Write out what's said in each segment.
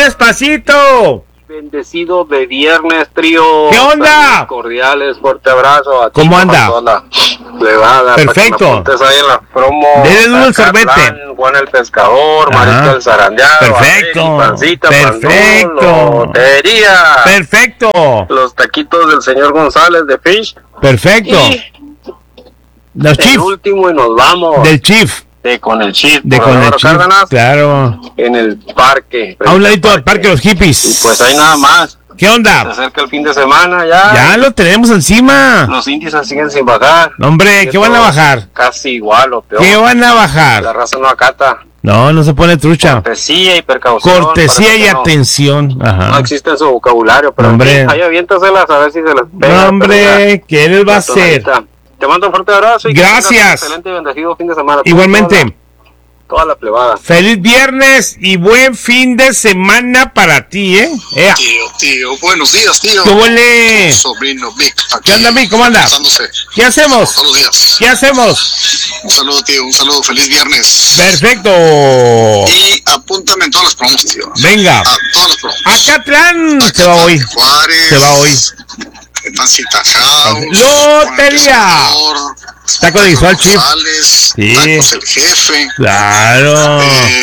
despacito. Bendecido de viernes, trío. ¿Qué onda? Saludos cordiales, fuerte abrazo. A ti, ¿Cómo anda? Plebada, Perfecto. Ahí en la promo. Dele duro el sorbete. Juan el pescador, Marito el zarandeado. Perfecto. Pancita, Perfecto. Lotería. Perfecto. Los taquitos del señor González de Fish. Perfecto. Y Los el Chiefs. último y nos vamos. Del Chief. Con el Chief. De con el Chief. Cárdenas, Claro. en el parque. A un ladito del parque Los Hippies. Y pues ahí nada más. ¿Qué Se onda? acerca el fin de semana ya. Ya lo tenemos encima. Los índices siguen sin bajar. Hombre, ¿qué van a bajar? Casi igual o peor. ¿Qué van a La bajar? raza no acata. No se pone trucha. Cortesía y precaución. Cortesía y no, atención. No Ajá. existe en su vocabulario, pero Hombre. ahí aviéntaselas a ver si se les pega. No, hombre, ¿qué les va a hacer? Te mando un fuerte abrazo y Gracias. que tengas un excelente y bendecido fin de semana. Igualmente. Toda la plebada. Feliz viernes y buen fin de semana para ti, ¿eh? Ea. Tío, buenos días, tío. ¿Qué huele? Sobrino Vic. ¿Qué onda, Vic? ¿Cómo anda? Pasándose. ¿Qué hacemos? Todos los días. ¿Qué hacemos? Un saludo, tío, un saludo. Feliz viernes. Perfecto. Y apúntame en todas las promos, tío. Venga. A todas las promos. Acatlán se va hoy. Juárez. Se va hoy. Pancita House. Lotería. Taco de guisado al Chief. Sí. Tacos el jefe. Claro.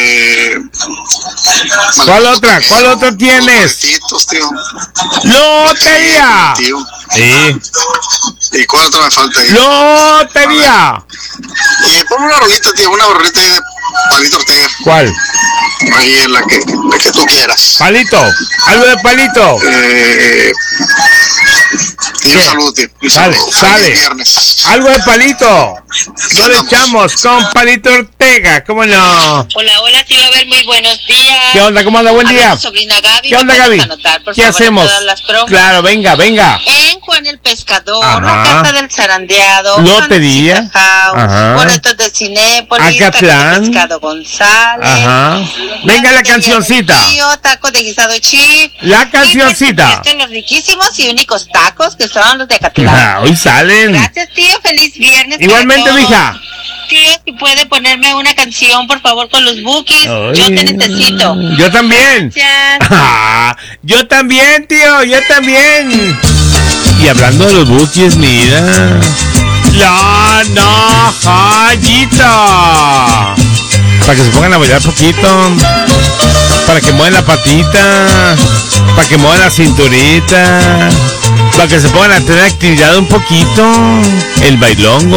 ¿Cuál otra? ¿Cuál otro tienes? Boletitos, tío. Lotería. Tío. Sí. ¿Y cuál otra me falta ahí? Lotería. Y ponme una rolita, tío, una rolita ahí de Palito Ortega. ¿Cuál? Ahí en la que tú quieras. Palito. Algo de Palito. Y un saludo, tío. Un Sale, saludo. sale. Feliz viernes. Algo de Palito. No le echamos con Palito Ortega. ¿Cómo no? Hola, tío Abel, muy buenos días. ¿Qué onda? ¿Cómo anda? Buen día. A mi sobrina Gaby. ¿Qué onda, Gaby? Anotar, por ¿Qué favor, hacemos? todas las promos. Claro, venga. En Juan el Pescador, Ajá. la Casa del Zarandeado, Lotería. Ajá. boletos de Cinépolis, Acatlán. Taco de Pescado González. Ajá. Venga la cancioncita. Tío, taco de guisado Chief. La cancioncita. Y los riquísimos y únicos tacos que son los de Acatlán. Hoy salen. Gracias, tío. Feliz viernes. Igualmente, para todos. mija. Tío, si puede ponerme una canción, por favor, con los bookies. Yo te necesito. Yo también. Gracias. Yo también, tío. Yo también. Y hablando de los bookies, mira. La najayita. Para que se pongan a bailar poquito. Para que muevan la patita. Para que muevan la cinturita. Para que se pongan a tener actividad un poquito. El bailongo.